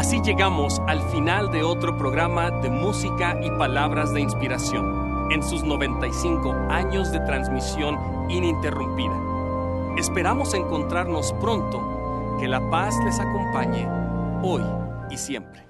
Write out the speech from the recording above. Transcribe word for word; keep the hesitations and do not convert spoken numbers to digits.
así llegamos al final de otro programa de música y palabras de inspiración en sus noventa y cinco años de transmisión ininterrumpida. Esperamos encontrarnos pronto. Que la paz les acompañe hoy y siempre.